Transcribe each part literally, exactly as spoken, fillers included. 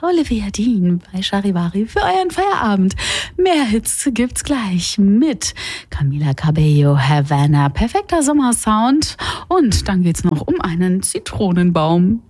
Olivia Dean bei Charivari für euren Feierabend. Mehr Hits gibt's gleich mit Camila Cabello, Havana, perfekter Sommersound. Und dann geht's noch um einen Zitronenbaum.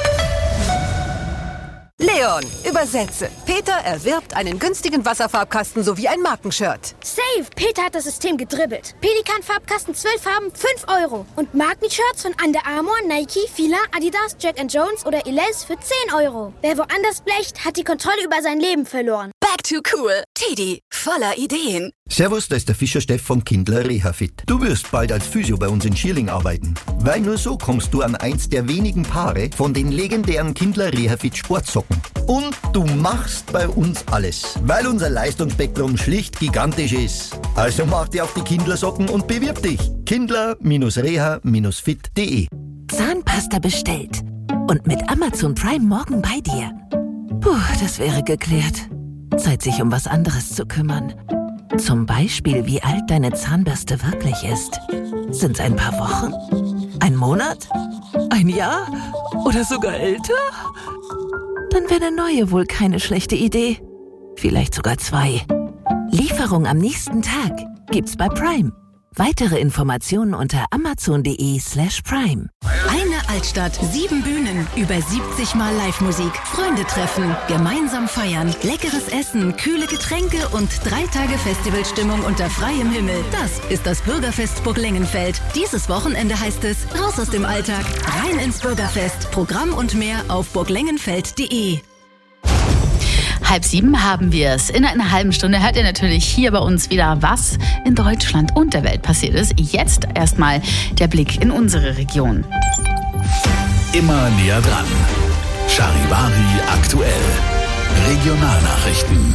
Leon, übersetze. Peter erwirbt einen günstigen Wasserfarbkasten sowie ein Markenshirt. Safe! Peter hat das System gedribbelt. Pelikan-Farbkasten, zwölf Farben, fünf Euro. Und Markenshirts von Under Armour, Nike, Fila, Adidas, Jack and Jones oder Elize für zehn Euro. Wer woanders blecht, hat die Kontrolle über sein Leben verloren. Back to cool. Teddy, voller Ideen. Servus, da ist der Fischer Steff von Kindler Reha-Fit. Du wirst bald als Physio bei uns in Schierling arbeiten. Weil nur so kommst du an eins der wenigen Paare von den legendären Kindler Reha-Fit Sportsocken. Und du machst bei uns alles, weil unser Leistungsspektrum schlicht gigantisch ist. Also mach dir auf die Kindler-Socken und bewirb dich. Kindler-reha-fit punkt de Zahnpasta bestellt. Und mit Amazon Prime morgen bei dir. Puh, das wäre geklärt. Zeit, sich um was anderes zu kümmern. Zum Beispiel, wie alt deine Zahnbürste wirklich ist. Sind's ein paar Wochen? Ein Monat? Ein Jahr? Oder sogar älter? Dann wäre eine neue wohl keine schlechte Idee. Vielleicht sogar zwei. Lieferung am nächsten Tag gibt's bei Prime. Weitere Informationen unter amazon.de slash prime. Eine Altstadt, sieben Bühnen, über siebzig Mal Live-Musik, Freunde treffen, gemeinsam feiern, leckeres Essen, kühle Getränke und drei Tage Festivalstimmung unter freiem Himmel. Das ist das Bürgerfest Burglengenfeld. Dieses Wochenende heißt es raus aus dem Alltag, rein ins Bürgerfest. Programm und mehr auf burglengenfeld punkt de. Halb sieben haben wir es. In einer halben Stunde hört ihr natürlich hier bei uns wieder, was in Deutschland und der Welt passiert ist. Jetzt erstmal der Blick in unsere Region. Immer näher dran. Charivari aktuell. Regionalnachrichten.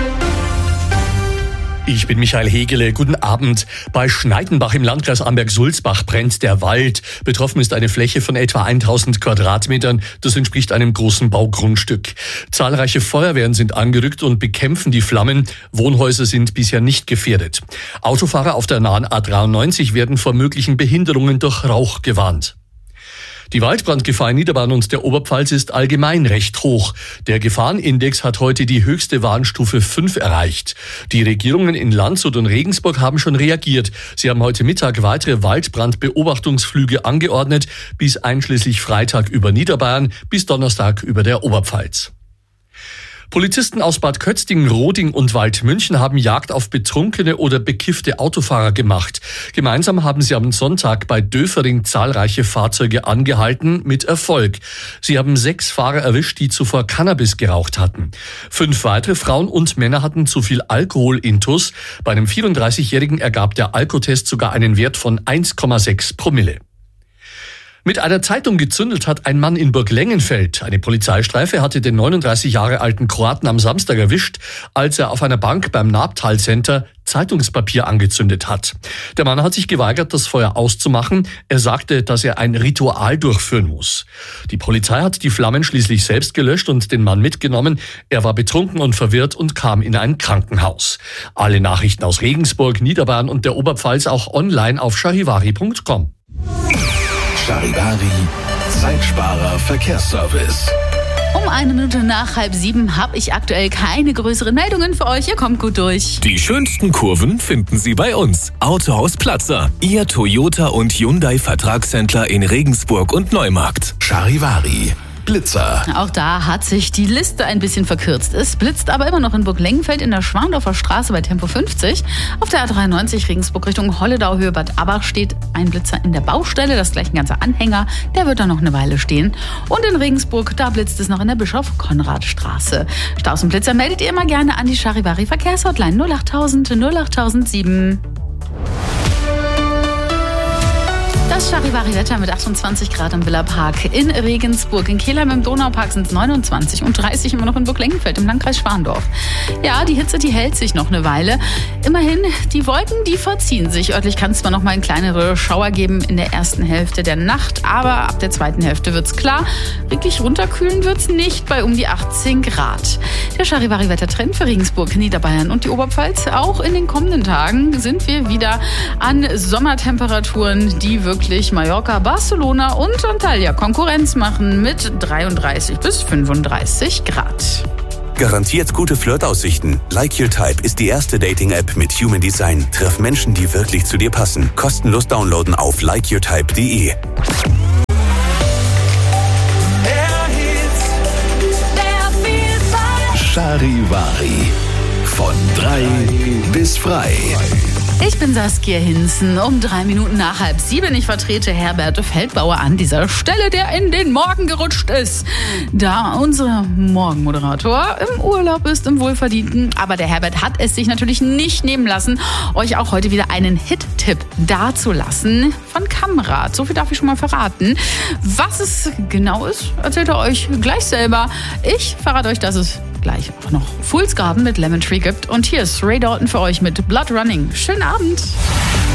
Ich bin Michael Hegele. Guten Abend. Bei Schneidenbach im Landkreis Amberg-Sulzbach brennt der Wald. Betroffen ist eine Fläche von etwa tausend Quadratmetern. Das entspricht einem großen Baugrundstück. Zahlreiche Feuerwehren sind angerückt und bekämpfen die Flammen. Wohnhäuser sind bisher nicht gefährdet. Autofahrer auf der nahen A dreiundneunzig werden vor möglichen Behinderungen durch Rauch gewarnt. Die Waldbrandgefahr in Niederbayern und der Oberpfalz ist allgemein recht hoch. Der Gefahrenindex hat heute die höchste Warnstufe fünf erreicht. Die Regierungen in Landshut und Regensburg haben schon reagiert. Sie haben heute Mittag weitere Waldbrandbeobachtungsflüge angeordnet, bis einschließlich Freitag über Niederbayern, bis Donnerstag über der Oberpfalz. Polizisten aus Bad Kötzting, Roding und Waldmünchen haben Jagd auf betrunkene oder bekiffte Autofahrer gemacht. Gemeinsam haben sie am Sonntag bei Döfering zahlreiche Fahrzeuge angehalten, mit Erfolg. Sie haben sechs Fahrer erwischt, die zuvor Cannabis geraucht hatten. Fünf weitere Frauen und Männer hatten zu viel Alkohol intus. Bei einem vierunddreißigjährigen ergab der Alkotest sogar einen Wert von eins Komma sechs Promille. Mit einer Zeitung gezündelt hat ein Mann in Burglengenfeld. Eine Polizeistreife hatte den neununddreißig Jahre alten Kroaten am Samstag erwischt, als er auf einer Bank beim Nabtal Center Zeitungspapier angezündet hat. Der Mann hat sich geweigert, das Feuer auszumachen. Er sagte, dass er ein Ritual durchführen muss. Die Polizei hat die Flammen schließlich selbst gelöscht und den Mann mitgenommen. Er war betrunken und verwirrt und kam in ein Krankenhaus. Alle Nachrichten aus Regensburg, Niederbayern und der Oberpfalz auch online auf charivari punkt com. Charivari, Zeitsparer Verkehrsservice. Um eine Minute nach halb sieben habe ich aktuell keine größeren Meldungen für euch. Ihr kommt gut durch. Die schönsten Kurven finden Sie bei uns. Autohaus Platzer, Ihr Toyota und Hyundai Vertragshändler in Regensburg und Neumarkt. Charivari. Blitzer. Auch da hat sich die Liste ein bisschen verkürzt. Es blitzt aber immer noch in Burglengenfeld in der Schwandorfer Straße bei Tempo fünfzig. Auf der A dreiundneunzig Regensburg Richtung Holledau Höhe Bad Abach steht ein Blitzer in der Baustelle. Das ist gleich ein ganzer Anhänger. Der wird da noch eine Weile stehen. Und in Regensburg, da blitzt es noch in der Bischof-Konrad-Straße. Staus und Blitzer meldet ihr immer gerne an die Charivari Verkehrshotline null achttausend null achttausendsieben. Das Charivari-Wetter mit achtundzwanzig Grad im Villapark in Regensburg. In Kelheim im Donaupark sind es neunundzwanzig und dreißig immer noch in Burglengenfeld im Landkreis Schwandorf. Ja, die Hitze, die hält sich noch eine Weile. Immerhin, die Wolken, die verziehen sich. Örtlich kann es zwar noch mal ein kleinere Schauer geben in der ersten Hälfte der Nacht, aber ab der zweiten Hälfte wird's klar. Wirklich runterkühlen wird's nicht bei um die achtzehn Grad. Der Charivari-Wettertrend für Regensburg, Niederbayern und die Oberpfalz. Auch in den kommenden Tagen sind wir wieder an Sommertemperaturen, die wirklich Mallorca, Barcelona und Antalya Konkurrenz machen mit dreiunddreißig bis fünfunddreißig Grad. Garantiert gute Flirtaussichten. Like Your Type ist die erste Dating-App mit Human Design. Treff Menschen, die wirklich zu dir passen. Kostenlos downloaden auf like your type punkt de. Charivari. Von drei bis frei. Ich bin Saskia Hinzen, um drei Minuten nach halb sieben. Ich vertrete Herbert Feldbauer an dieser Stelle, der in den Morgen gerutscht ist. Da unser Morgenmoderator im Urlaub ist, im Wohlverdienten. Aber der Herbert hat es sich natürlich nicht nehmen lassen, euch auch heute wieder einen Hit-Tipp dazulassen von Kamrat. So viel darf ich schon mal verraten. Was es genau ist, erzählt er euch gleich selber. Ich verrate euch, dass es gleich auch noch Fool's Garden mit Lemon Tree gibt. Und hier ist Ray Dalton für euch mit Blood Running. Schönen Abend.